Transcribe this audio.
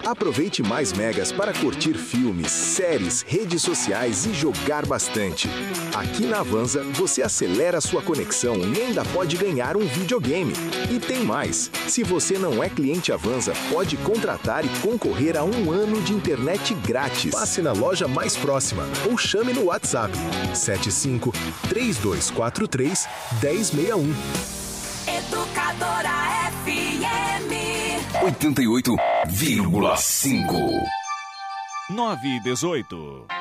Aproveite mais megas para curtir filmes, séries, redes sociais e jogar bastante. Aqui na Avanza, você acelera sua conexão e ainda pode ganhar um videogame. E tem mais! Se você não é cliente Avanza, pode contratar e concorrer a 1 ano de internet grátis. Passe na loja mais próxima ou chame no WhatsApp 75 3243 1061. Educadora FM 88,5. 9:18.